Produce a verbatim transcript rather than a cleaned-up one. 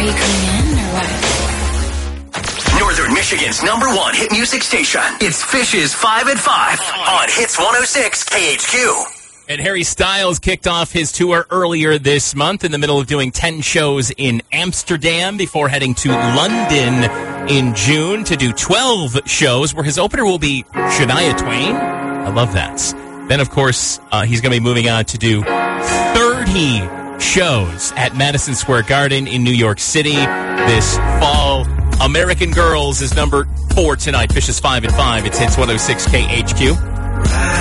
Are you coming in or what? Northern Michigan's number one hit music station. It's Fish's five at five on Hits one oh six K H Q. And Harry Styles kicked off his tour earlier this month in the middle of doing ten shows in Amsterdam before heading to London in June to do twelve shows, where his opener will be Shania Twain. I love that. Then, of course, uh, he's going to be moving on to do thirty shows at Madison Square Garden in New York City this fall. American Girls is number four tonight. Fish's five and five. It's Hits one oh six K H Q.